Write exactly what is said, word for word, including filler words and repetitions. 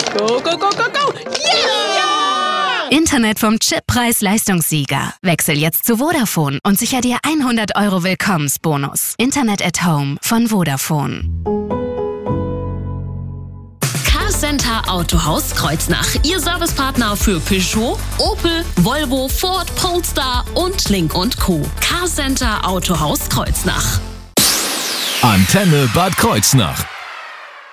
Go, go, go, go, go! Yeah! Internet vom Chippreis-Leistungssieger. Wechsel jetzt zu Vodafone und sicher dir hundert Euro Willkommensbonus. Internet at Home von Vodafone. Carcenter Autohaus Kreuznach. Ihr Servicepartner für Peugeot, Opel, Volvo, Ford, Polestar und Link und Co. Carcenter Autohaus Kreuznach. Antenne Bad Kreuznach.